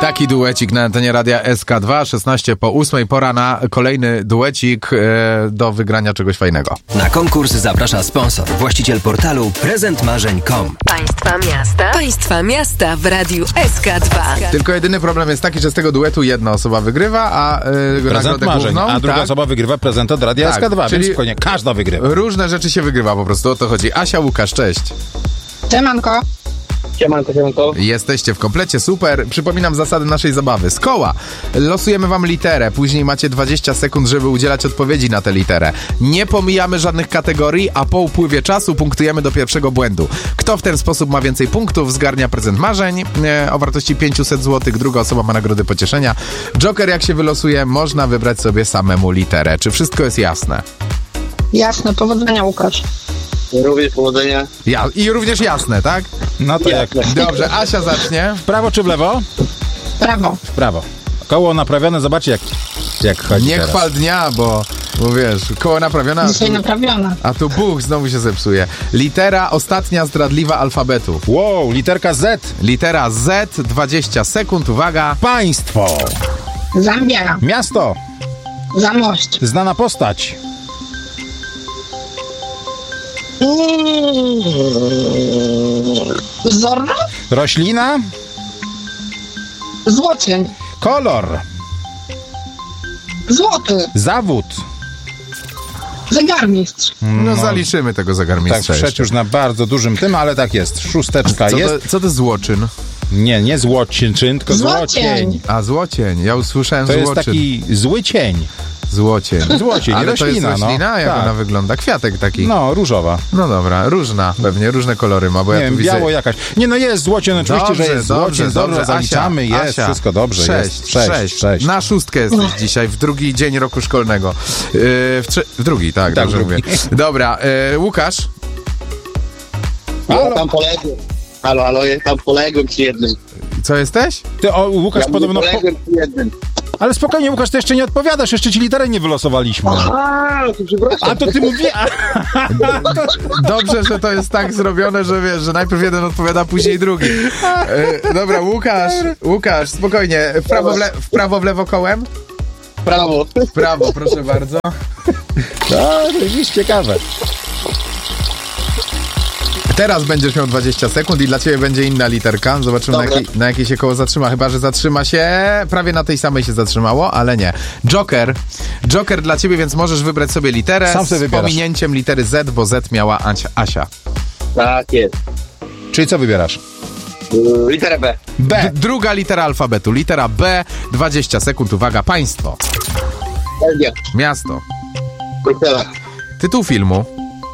Taki duecik na antenie radia SK2, 16 po 8. Pora na kolejny duecik do wygrania czegoś fajnego. Na konkurs zaprasza sponsor, właściciel portalu prezentmarzeń.com. Państwa miasta w radiu SK2. Tylko jedyny problem jest taki, że z tego duetu jedna osoba wygrywa, a nagrodę marzeń, główną, a druga osoba wygrywa prezent od radia SK2, czyli więc konie, każda wygrywa. Różne rzeczy się wygrywa po prostu, o to chodzi. Asia, Łukasz, cześć. Siemanko. Siemanko. Jesteście w komplecie, super. Przypominam zasady naszej zabawy. Z koła losujemy wam literę, później macie 20 sekund, żeby udzielać odpowiedzi na tę literę. Nie pomijamy żadnych kategorii, a po upływie czasu punktujemy do pierwszego błędu. Kto w ten sposób ma więcej punktów, zgarnia prezent marzeń o wartości 500 zł, druga osoba ma nagrody pocieszenia. Joker, jak się wylosuje, można wybrać sobie samemu literę. Czy wszystko jest jasne? Jasne, powodzenia, Łukasz. Również powodzenia. I również jasne, tak? No to jak? Dobrze, Asia zacznie. W prawo czy w lewo? Brawo. W prawo. Koło naprawione, zobaczcie jak chodzi Nie teraz. chwal dnia, bo wiesz, koło naprawione, Dzisiaj naprawiona. a tu Bóg znowu się zepsuje. Litera ostatnia zdradliwa alfabetu. Wow, literka Z. Litera Z, 20 sekund, uwaga. Państwo. Zambia. Miasto. Zamość. Znana postać. Zorro. Roślina. Złocień. Kolor. Złoty. Zawód. Zegarmistrz. No zaliczymy tego Tak, zegarmistrza wszedł jeszcze. już na bardzo dużym tym, ale tak jest. Szósteczka jest. Co to złoczyn? Nie złocień, tylko złocień. A, złocień. Ja usłyszałem To jest złoczyn. taki zły cień. Złocień. Złocień, Ale to jest roślina, roślina? no. Jak Tak. ona wygląda? Kwiatek taki. No, różowa. No dobra, różna. Pewnie różne kolory ma, bo Nie ja tu wiem, widzę... biało jakaś. Nie, no jest złocień, oczywiście, że jest złocień. Dobrze, zaliczamy, Asia, jest, Asia. wszystko dobrze. Sześć. Sześć. Na szóstkę jesteś dzisiaj, w drugi dzień roku szkolnego. W drugi, tak, dobrze drugi. mówię. Dobra, Łukasz? Ja tam poległem. Halo, ja tam poległem przy jednym. Co jesteś? Ty, Łukasz, Ja podobno... poległem przy jednym. Ale spokojnie, Łukasz, ty jeszcze nie odpowiadasz, jeszcze ci literę nie wylosowaliśmy. A, to przepraszam. A to ty mówisz... Dobrze, że to jest tak zrobione, że wiesz, że najpierw jeden odpowiada, później drugi. Dobra, Łukasz, spokojnie. W prawo, w lewo kołem? Brawo. W prawo, proszę bardzo. To jest ciekawe. Teraz będziesz miał 20 sekund i dla ciebie będzie inna literka. Zobaczymy, na jakiej się koło zatrzyma. Chyba że zatrzyma się... Prawie na tej samej się zatrzymało, ale nie. Joker dla ciebie, więc możesz wybrać sobie literę Sam sobie z wybierasz. pominięciem litery Z, bo Z miała Asia. Tak jest. Czyli co wybierasz? Literę B. B. Druga litera alfabetu. Litera B, 20 sekund. Uwaga, państwo. Belgia. Miasto. Bruksela. Tytuł filmu.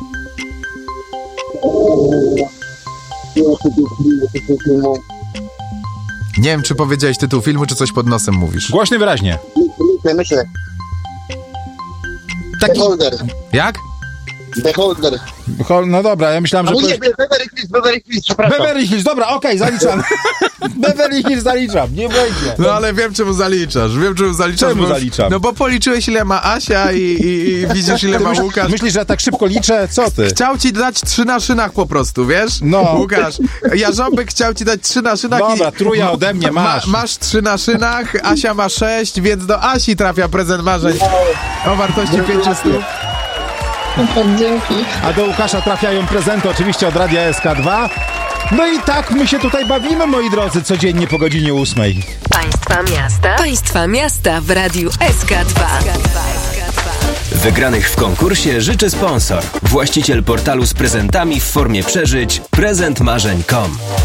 Nie wiem, czy powiedziałeś tytuł filmu, czy coś pod nosem mówisz. Głośny wyraźnie. Myślę. Taki... Beholder. Jak? Beholder. No dobra, ja myślałem, że... A nie, Beverly Hills, przepraszam. Beverly Hills, dobra, okej, zaliczam. Beverly Hills zaliczam, nie będzie. No ale wiem, czemu zaliczasz. Czemu bo, zaliczam? No bo policzyłeś, ile ma Asia i widzisz, ile ma Łukasz. Myślisz, że ja tak szybko liczę? Co ty? Chciał ci dać 3 na szynach po prostu, wiesz? No. Łukasz, Jarząbek chciał ci dać 3 na szynach. Dobra, truja ode mnie masz. Masz 3 na szynach, Asia ma 6, więc do Asi trafia prezent marzeń o wartości 500. Super, dzięki. A do Łukasza trafiają prezenty oczywiście od Radia SK2. No i tak my się tutaj bawimy, moi drodzy, codziennie po godzinie 8. Państwa miasta w radiu SK2. Wygranych w konkursie życzy sponsor, właściciel portalu z prezentami w formie przeżyć prezentmarzeń.com.